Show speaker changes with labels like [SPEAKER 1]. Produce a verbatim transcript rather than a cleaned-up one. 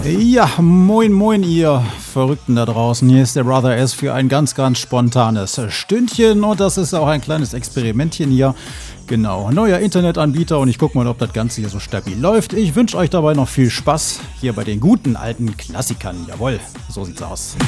[SPEAKER 1] Ja, moin moin ihr Verrückten da draußen. Hier ist der Brother S für ein ganz, ganz spontanes Stündchen und das ist auch ein kleines Experimentchen hier. Genau, neuer Internetanbieter und ich gucke mal, ob das Ganze hier so stabil läuft. Ich wünsche euch dabei noch viel Spaß hier bei den guten alten Klassikern. Jawohl, so sieht's aus.